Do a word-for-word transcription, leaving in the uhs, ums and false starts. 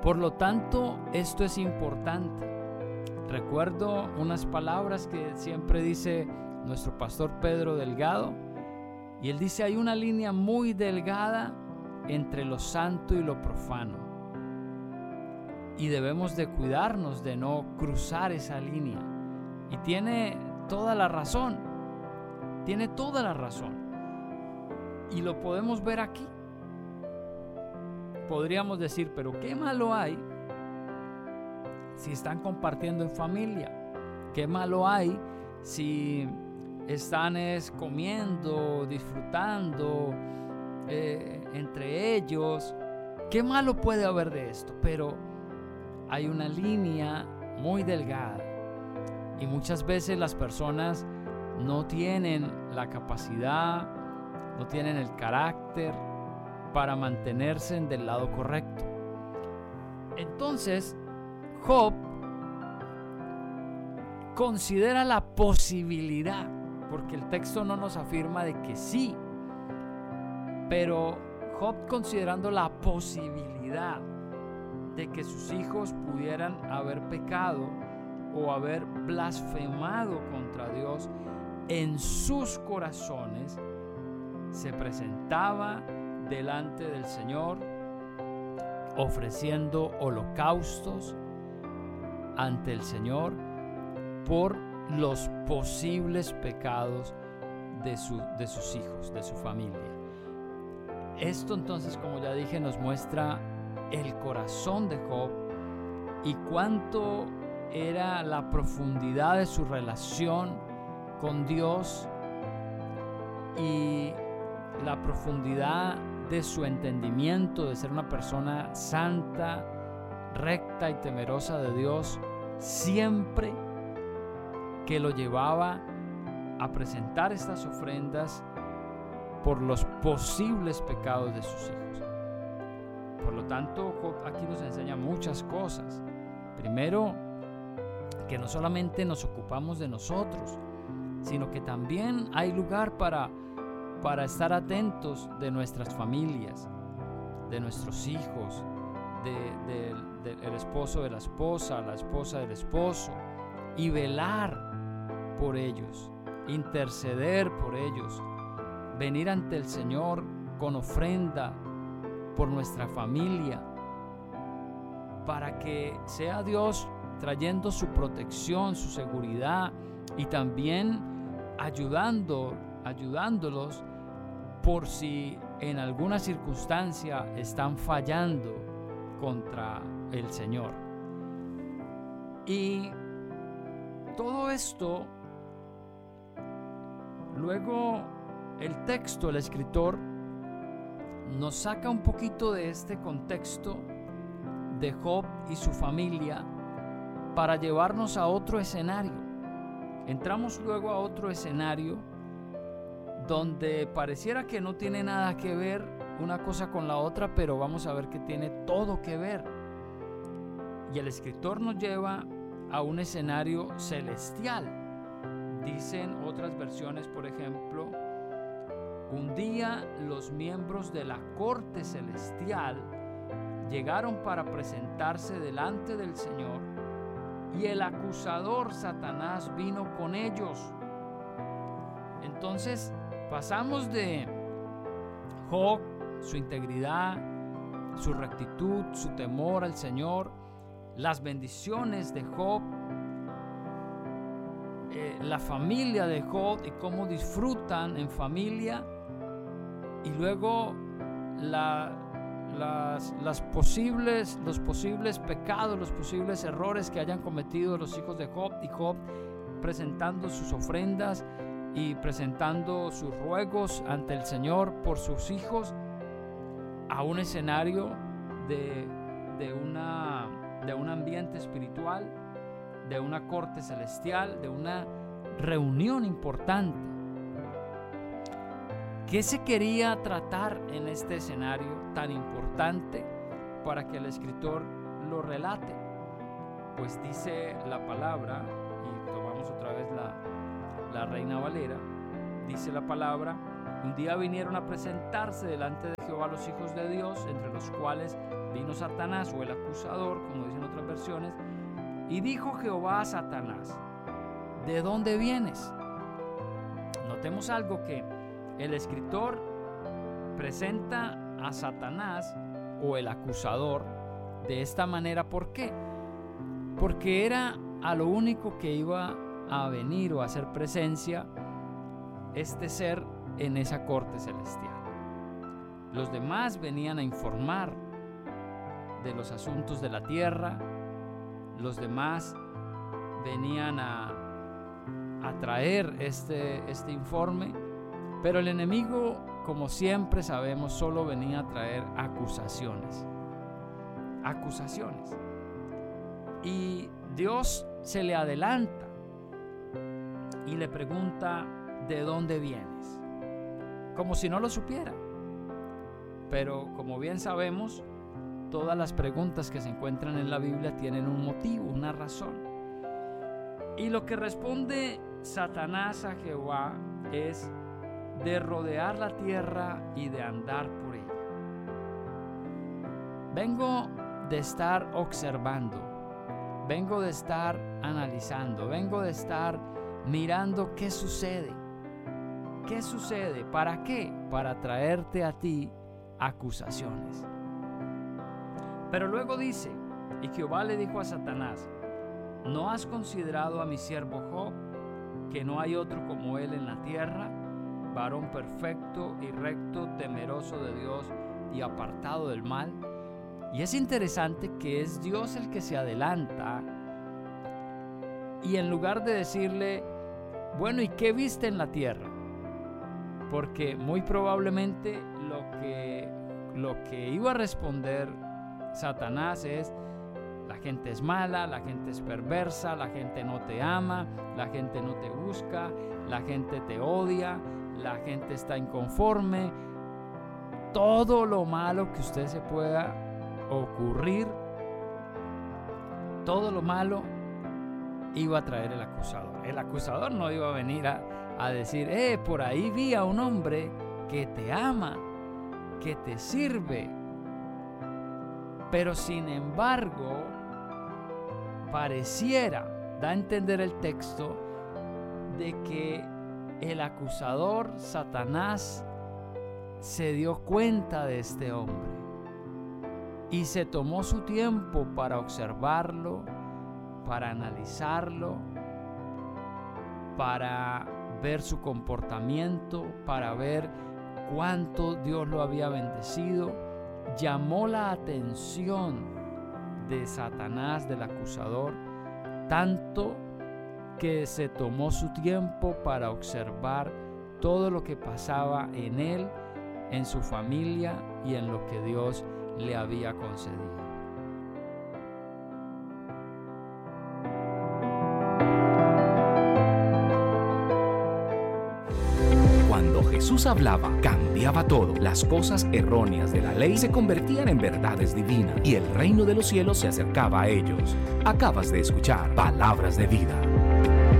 Por lo tanto, esto es importante. Recuerdo unas palabras que siempre dice nuestro pastor Pedro Delgado, y él dice: hay una línea muy delgada entre lo santo y lo profano, y debemos de cuidarnos de no cruzar esa línea. Y tiene toda la razón, tiene toda la razón, y lo podemos ver aquí. Podríamos decir: pero ¿qué malo hay si están compartiendo en familia? ¿Qué malo hay si están es, comiendo, disfrutando eh, entre ellos? ¿Qué malo puede haber de esto? Pero hay una línea muy delgada, y muchas veces las personas no tienen la capacidad, no tienen el carácter para mantenerse en del lado correcto. Entonces, Job considera la posibilidad, porque el texto no nos afirma de que sí, pero Job, considerando la posibilidad de que sus hijos pudieran haber pecado o haber blasfemado contra Dios, en sus corazones se presentaba delante del Señor ofreciendo holocaustos ante el Señor por los posibles pecados de, su, de sus hijos, de su familia. Esto entonces, como ya dije, nos muestra el corazón de Job y cuánto era la profundidad de su relación con Dios y la profundidad de su entendimiento de ser una persona santa, recta y temerosa de Dios, siempre que lo llevaba a presentar estas ofrendas por los posibles pecados de sus hijos. Por lo tanto, Job aquí nos enseña muchas cosas. Primero, que no solamente nos ocupamos de nosotros, sino que también hay lugar para, para estar atentos de nuestras familias, de nuestros hijos, de, de, del esposo de la esposa, la esposa del esposo, y velar por ellos, interceder por ellos, venir ante el Señor con ofrenda por nuestra familia, para que sea Dios trayendo su protección, su seguridad, y también ayudando, ayudándolos por si en alguna circunstancia están fallando contra el Señor. Y todo esto, luego el texto, el escritor, nos saca un poquito de este contexto de Job y su familia para llevarnos a otro escenario. Entramos luego a otro escenario donde pareciera que no tiene nada que ver una cosa con la otra, pero vamos a ver que tiene todo que ver. Y el escritor nos lleva a un escenario celestial. Dicen otras versiones, por ejemplo: un día los miembros de la corte celestial llegaron para presentarse delante del Señor, y el acusador Satanás vino con ellos. Entonces pasamos de Job, su integridad, su rectitud, su temor al Señor, las bendiciones de Job, eh, la familia de Job y cómo disfrutan en familia, y luego la, las, las posibles, los posibles pecados, los posibles errores que hayan cometido los hijos de Job, y Job presentando sus ofrendas y presentando sus ruegos ante el Señor por sus hijos, a un escenario de, de, una, de un ambiente espiritual, de una corte celestial, de una reunión importante. ¿Qué se quería tratar en este escenario tan importante para que el escritor lo relate? Pues dice la palabra, y tomamos otra vez la, la Reina Valera, dice la palabra: un día vinieron a presentarse delante de Jehová los hijos de Dios, entre los cuales vino Satanás o el acusador, como dicen otras versiones, y dijo Jehová a Satanás: ¿de dónde vienes? Notemos algo, que el escritor presenta a Satanás o el acusador de esta manera. ¿Por qué? Porque era a lo único que iba a venir o a hacer presencia este ser en esa corte celestial. Los demás venían a informar de los asuntos de la tierra, los demás venían a, a traer este, este informe, pero el enemigo, como siempre sabemos, solo venía a traer acusaciones. Acusaciones. Y Dios se le adelanta y le pregunta: ¿de dónde vienes? Como si no lo supiera. Pero como bien sabemos, todas las preguntas que se encuentran en la Biblia tienen un motivo, una razón. Y lo que responde Satanás a Jehová es: de rodear la tierra y de andar por ella. Vengo de estar observando, vengo de estar analizando, vengo de estar mirando qué sucede. ¿Qué sucede? ¿Para qué? Para traerte a ti acusaciones. Pero luego dice: y Jehová le dijo a Satanás: ¿no has considerado a mi siervo Job, que no hay otro como él en la tierra, varón perfecto y recto, temeroso de Dios y apartado del mal? Y es interesante que es Dios el que se adelanta, y en lugar de decirle: bueno, ¿y qué viste en la tierra? Porque muy probablemente lo que, lo que iba a responder Satanás es: la gente es mala, la gente es perversa, la gente no te ama, la gente no te busca, la gente te odia, la gente está inconforme. Todo lo malo que usted se pueda ocurrir, todo lo malo iba a traer el acusador. El acusador no iba a venir a, a decir: eh, por ahí vi a un hombre que te ama, que te sirve. Pero sin embargo, pareciera, da a entender el texto, de que el acusador, Satanás, se dio cuenta de este hombre y se tomó su tiempo para observarlo, para analizarlo, para ver su comportamiento, para ver cuánto Dios lo había bendecido. Llamó la atención de Satanás, del acusador, tanto que se tomó su tiempo para observar todo lo que pasaba en él, en su familia y en lo que Dios le había concedido. Cuando Jesús hablaba, cambiaba todo. Las cosas erróneas de la ley se convertían en verdades divinas y el reino de los cielos se acercaba a ellos. Acabas de escuchar Palabras de Vida.